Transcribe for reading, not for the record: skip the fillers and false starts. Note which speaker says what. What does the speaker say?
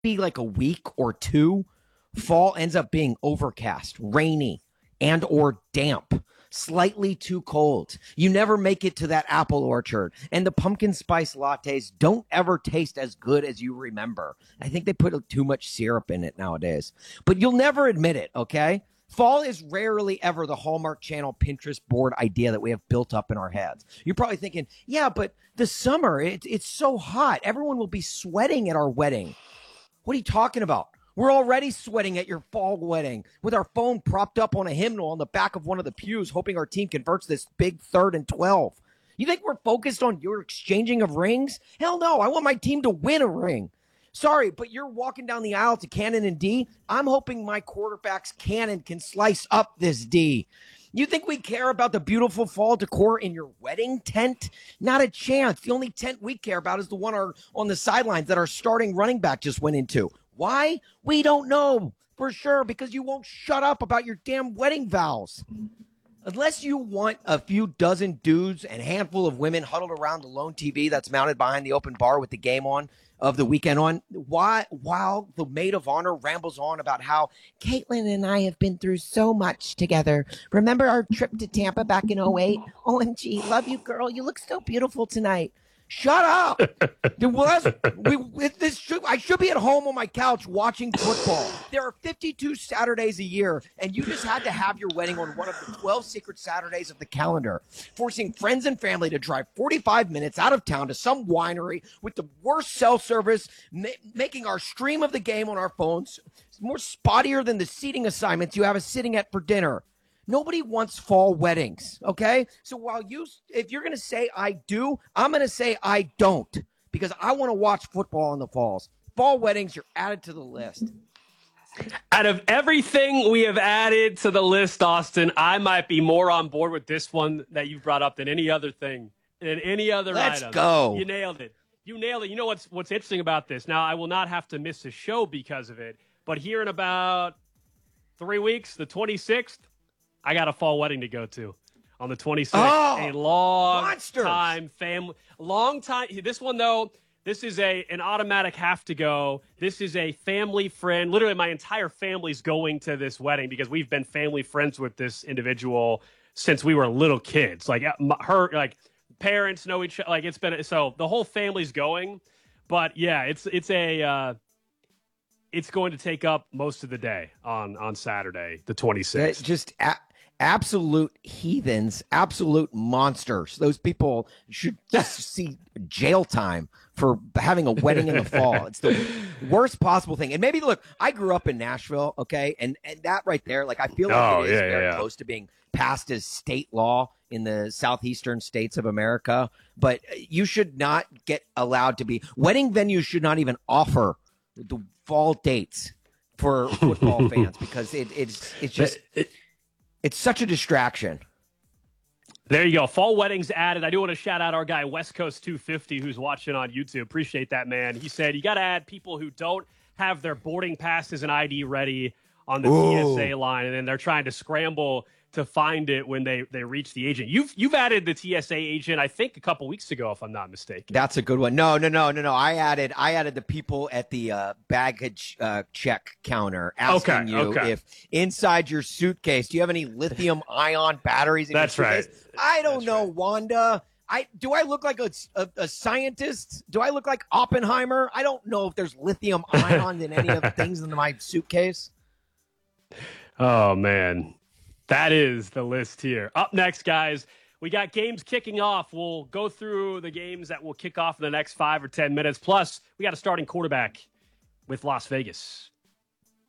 Speaker 1: be like a week or two, fall ends up being overcast, rainy, and or damp, slightly too cold. You never make it to that apple orchard, and the pumpkin spice lattes don't ever taste as good as you remember. I think they put too much syrup in it nowadays, but you'll never admit it, okay? Fall is rarely ever the Hallmark Channel Pinterest board idea that we have built up in our heads. You're probably thinking, yeah, but the summer, it's so hot. Everyone will be sweating at our wedding. What are you talking about? We're already sweating at your fall wedding with our phone propped up on a hymnal on the back of one of the pews, hoping our team converts this big 3rd and 12. You think we're focused on your exchanging of rings? Hell no, I want my team to win a ring. Sorry, but you're walking down the aisle to Cannon and D. I'm hoping my quarterback's cannon can slice up this D. You think we care about the beautiful fall decor in your wedding tent? Not a chance. The only tent we care about is the one on the sidelines that our starting running back just went into. Why? We don't know for sure, because you won't shut up about your damn wedding vows. Unless you want a few dozen dudes and a handful of women huddled around the lone TV that's mounted behind the open bar with the game on of the weekend on, while the maid of honor rambles on about how Caitlin and I have been through so much together. Remember our trip to Tampa back in '08? OMG, love you, girl. You look so beautiful tonight. Shut up. I should be at home on my couch watching football. There are 52 Saturdays a year, and you just had to have your wedding on one of the 12 secret Saturdays of the calendar, forcing friends and family to drive 45 minutes out of town to some winery with the worst cell service, making our stream of the game on our phones more spottier than the seating assignments you have us sitting at for dinner. Nobody wants fall weddings, okay? So if you're going to say I do, I'm going to say I don't, because I want to watch football in the falls. Fall weddings are added to the list.
Speaker 2: Out of everything we have added to the list, Austin, I might be more on board with this one that you've brought up than any other thing, than any other item.
Speaker 1: Let's go.
Speaker 2: You nailed it. You know what's interesting about this? Now, I will not have to miss a show because of it, but here in about 3 weeks, the 26th, I got a fall wedding to go to on the 26th. A long time. This one, though, this is an automatic have to go. This is a family friend. Literally, my entire family's going to this wedding because we've been family friends with this individual since we were little kids. Like parents know each other. Like so the whole family's going. But yeah, it's going to take up most of the day on Saturday, the 26th.
Speaker 1: Just absolute heathens, absolute monsters. Those people should see jail time for having a wedding in the fall. It's the worst possible thing. And maybe, look, I grew up in Nashville, okay? And that right there, like, I feel like it is very close to being passed as state law in the southeastern states of America. But you should not get allowed to be – wedding venues should not even offer the fall dates for football fans because it's such a distraction.
Speaker 2: There you go. Fall weddings added. I do want to shout out our guy, West Coast 250, who's watching on YouTube. Appreciate that, man. He said you got to add people who don't have their boarding passes and ID ready on the TSA line, and then they're trying to scramble to find it when they reach the agent. You've added the TSA agent, I think, a couple weeks ago, if I'm not mistaken.
Speaker 1: That's a good one. No. I added the people at the baggage check counter asking you if inside your suitcase, do you have any lithium ion batteries in
Speaker 2: That's
Speaker 1: your suitcase?
Speaker 2: Right.
Speaker 1: I don't know, right. Wanda. Do I look like a scientist? Do I look like Oppenheimer? I don't know if there's lithium ion in any of the things in my suitcase.
Speaker 2: Oh, man. That is the list here. Up next, guys, we got games kicking off. We'll go through the games that will kick off in the next 5 or 10 minutes. Plus, we got a starting quarterback with Las Vegas.